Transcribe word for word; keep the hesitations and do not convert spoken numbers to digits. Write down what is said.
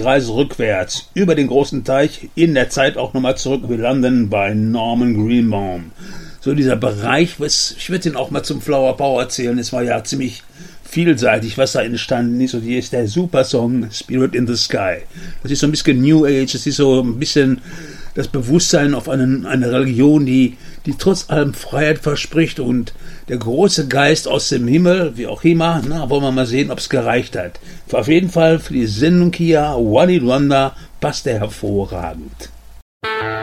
Reise rückwärts, über den großen Teich, in der Zeit auch nochmal zurück. Wir landen bei Norman Greenbaum. So dieser Bereich, was, ich würde den auch mal zum Flower Power erzählen, es war ja ziemlich vielseitig, was da entstanden ist. Und hier ist der super Song Spirit in the Sky. Das ist so ein bisschen New Age, das ist so ein bisschen das Bewusstsein auf einen, eine Religion, die, die trotz allem Freiheit verspricht, und der große Geist aus dem Himmel, wie auch immer, na, wollen wir mal sehen, ob es gereicht hat. Auf jeden Fall für die Sendung hier, One in Wonder, passt der hervorragend.